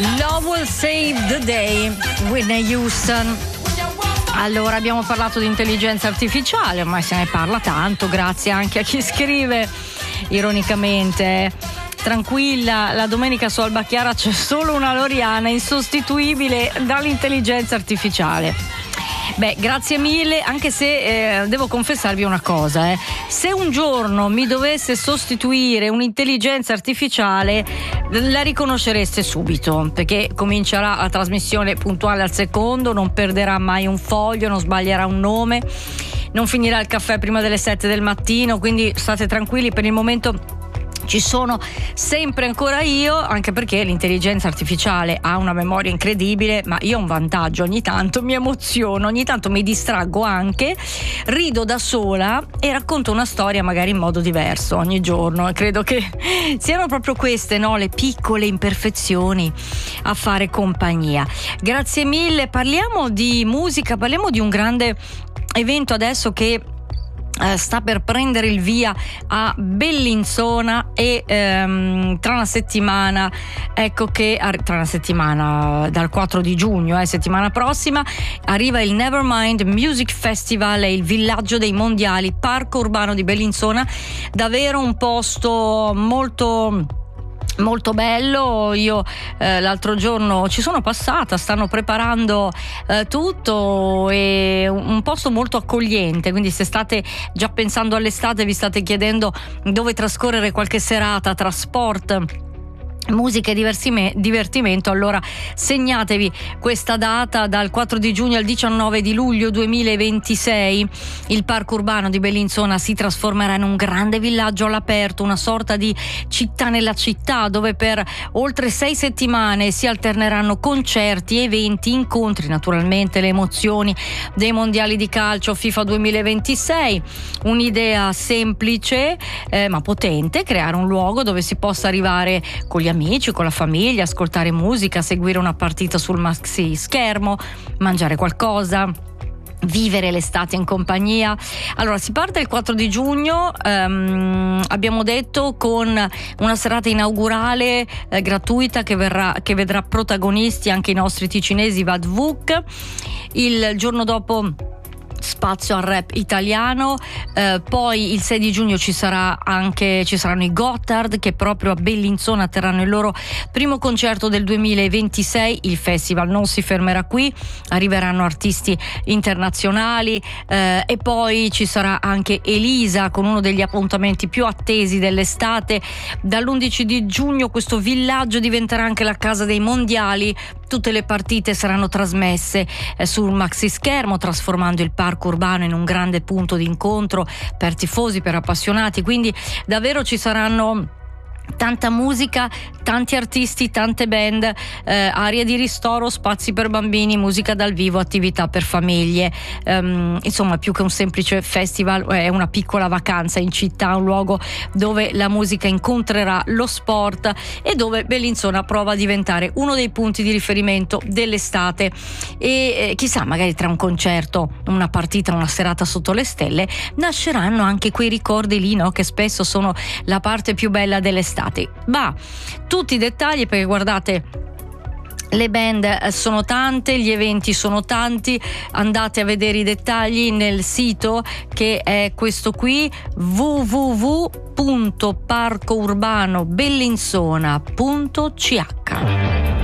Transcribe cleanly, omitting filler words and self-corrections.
Love Will Save the Day, Whitney Houston. Allora, abbiamo parlato di intelligenza artificiale, ormai se ne parla tanto, grazie anche a chi scrive ironicamente. Tranquilla, la domenica su Alba Chiara c'è solo una Loriana insostituibile dall'intelligenza artificiale. Beh, grazie mille, anche se devo confessarvi una cosa, se un giorno mi dovesse sostituire un'intelligenza artificiale la riconoscereste subito, perché comincerà la trasmissione puntuale al secondo, non perderà mai un foglio, non sbaglierà un nome, non finirà il caffè prima delle 7 del mattino, quindi state tranquilli, per il momento ci sono sempre ancora io, anche perché l'intelligenza artificiale ha una memoria incredibile, ma io ho un vantaggio: ogni tanto mi emoziono, ogni tanto mi distraggo anche, rido da sola e racconto una storia magari in modo diverso ogni giorno, e credo che siano proprio queste, no, le piccole imperfezioni a fare compagnia. Grazie mille, parliamo di musica, parliamo di un grande evento adesso che sta per prendere il via a Bellinzona e tra una settimana, ecco che tra una settimana, dal 4 di giugno, settimana prossima, arriva il Nevermind Music Festival e il Villaggio dei Mondiali, Parco Urbano di Bellinzona, davvero un posto molto bello. Io l'altro giorno ci sono passata, stanno preparando tutto, e un posto molto accogliente, quindi se state già pensando all'estate, vi state chiedendo dove trascorrere qualche serata tra sport, musica e divertimento, allora segnatevi questa data: dal 4 di giugno al 19 di luglio 2026 il Parco Urbano di Bellinzona si trasformerà in un grande villaggio all'aperto, una sorta di città nella città, dove per oltre 6 settimane si alterneranno concerti, eventi, incontri, naturalmente le emozioni dei mondiali di calcio FIFA 2026. Un'idea semplice ma potente: creare un luogo dove si possa arrivare con gli amici, con la famiglia, ascoltare musica, seguire una partita sul maxi schermo, mangiare qualcosa, vivere l'estate in compagnia. Allora, si parte il 4 di giugno, abbiamo detto, con una serata inaugurale gratuita che vedrà protagonisti anche i nostri ticinesi Vad Vuk. Il giorno dopo spazio al rap italiano, poi il 6 di giugno ci saranno i Gotthard, che proprio a Bellinzona terranno il loro primo concerto del 2026. Il festival non si fermerà qui, arriveranno artisti internazionali, e poi ci sarà anche Elisa con uno degli appuntamenti più attesi dell'estate. Dall'11 di giugno questo villaggio diventerà anche la casa dei mondiali, tutte le partite saranno trasmesse sul maxi schermo, trasformando il Parco Urbano in un grande punto di incontro per tifosi, per appassionati. Quindi davvero ci saranno tanta musica, tanti artisti, tante band, area di ristoro, spazi per bambini, musica dal vivo, attività per famiglie, insomma più che un semplice festival è una piccola vacanza in città, un luogo dove la musica incontrerà lo sport e dove Bellinzona prova a diventare uno dei punti di riferimento dell'estate. E chissà, magari tra un concerto, una partita, una serata sotto le stelle, nasceranno anche quei ricordi lì, no? Che spesso sono la parte più bella dell'estate. Ma tutti i dettagli, perché guardate, le band sono tante, gli eventi sono tanti, andate a vedere i dettagli nel sito, che è questo qui, www.parcourbanobellinzona.ch.